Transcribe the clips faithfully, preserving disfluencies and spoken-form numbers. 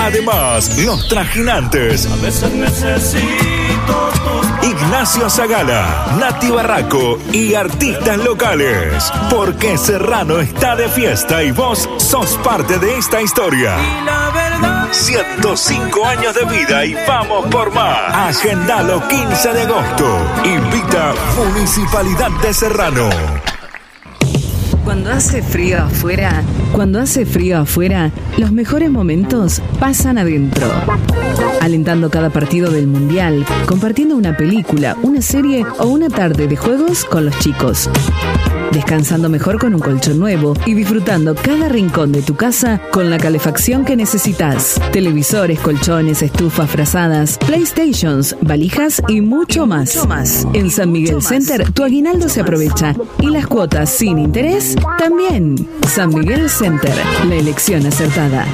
Además, los trajinantes. A veces necesito tus... Ignacio Zagala, Nati Barraco y artistas locales. Porque Serrano está de fiesta y vos sos parte de esta historia. Y la verdad... ciento cinco años de vida y vamos por más. Agendalo quince de agosto. Invita Municipalidad de Serrano. Cuando hace frío afuera, cuando hace frío afuera, los mejores momentos pasan adentro. Alentando cada partido del Mundial, compartiendo una película, una serie o una tarde de juegos con los chicos. Descansando mejor con un colchón nuevo y disfrutando cada rincón de tu casa con la calefacción que necesitas. Televisores, colchones, estufas, frazadas, PlayStations, valijas y mucho, y más. mucho más. En San Miguel Center, tu aguinaldo se aprovecha y las cuotas sin interés también. San Miguel Center, la elección acertada.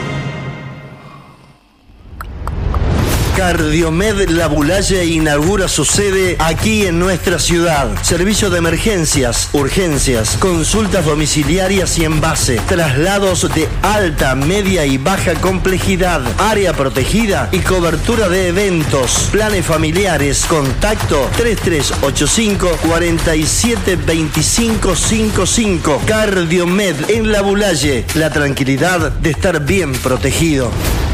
Cardiomed Labulaye inaugura su sede aquí en nuestra ciudad. Servicio de emergencias, urgencias, consultas domiciliarias y en base, traslados de alta, media y baja complejidad, área protegida y cobertura de eventos, planes familiares. Contacto tres tres ocho cinco, cuatro siete dos cinco cinco cinco. Cardiomed en Labulaye, la tranquilidad de estar bien protegido.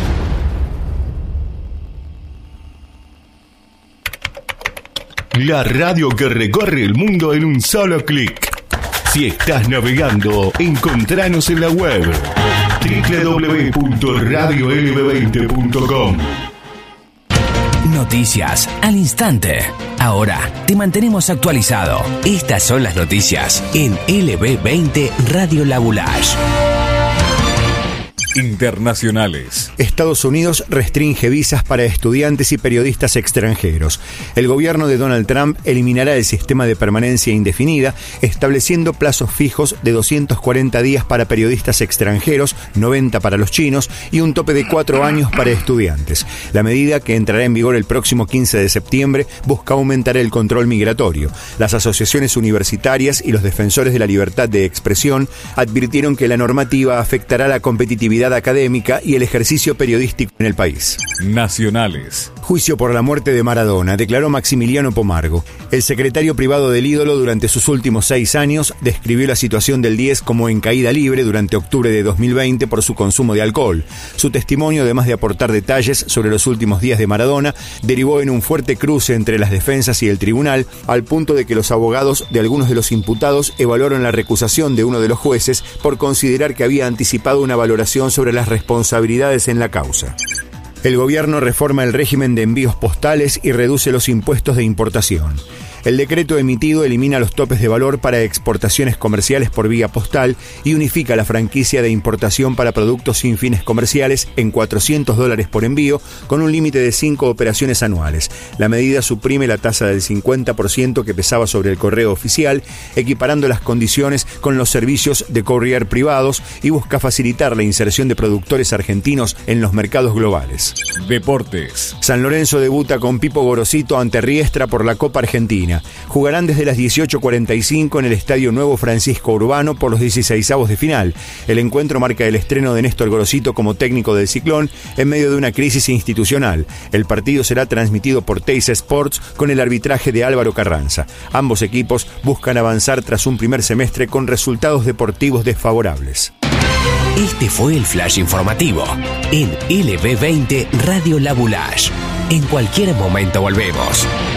La radio que recorre el mundo en un solo clic. Si estás navegando, encontranos en la web doble u doble u doble u punto radio l b veinte punto com. Noticias al instante. Ahora te mantenemos actualizado. Estas son las noticias en L B veinte Radio Labulaye. Internacionales. Estados Unidos restringe visas para estudiantes y periodistas extranjeros. El gobierno de Donald Trump eliminará el sistema de permanencia indefinida, estableciendo plazos fijos de doscientos cuarenta días para periodistas extranjeros, noventa para los chinos y un tope de cuatro años para estudiantes. La medida, que entrará en vigor el próximo quince de septiembre, busca aumentar el control migratorio. Las asociaciones universitarias y los defensores de la libertad de expresión advirtieron que la normativa afectará la competitividad académica y el ejercicio periodístico en el país. Nacionales. Juicio por la muerte de Maradona, declaró Maximiliano Pomargo. El secretario privado del ídolo durante sus últimos seis años describió la situación del diez como en caída libre durante octubre de dos mil veinte por su consumo de alcohol. Su testimonio, además de aportar detalles sobre los últimos días de Maradona, derivó en un fuerte cruce entre las defensas y el tribunal, al punto de que los abogados de algunos de los imputados evaluaron la recusación de uno de los jueces por considerar que había anticipado una valoración sobre las responsabilidades en la causa. El gobierno reforma el régimen de envíos postales y reduce los impuestos de importación. El decreto emitido elimina los topes de valor para exportaciones comerciales por vía postal y unifica la franquicia de importación para productos sin fines comerciales en cuatrocientos dólares por envío, con un límite de cinco operaciones anuales. La medida suprime la tasa del cincuenta por ciento que pesaba sobre el correo oficial, equiparando las condiciones con los servicios de courier privados, y busca facilitar la inserción de productores argentinos en los mercados globales. Deportes. San Lorenzo debuta con Pipo Gorosito ante Riestra por la Copa Argentina. Jugarán desde las dieciocho cuarenta y cinco en el Estadio Nuevo Francisco Urbano por los dieciseisavos de final. El encuentro marca el estreno de Néstor Gorosito como técnico del Ciclón en medio de una crisis institucional. El partido será transmitido por Teis Sports con el arbitraje de Álvaro Carranza. Ambos equipos buscan avanzar tras un primer semestre con resultados deportivos desfavorables. Este fue el flash informativo en L B veinte Radio Labulaye. En cualquier momento volvemos.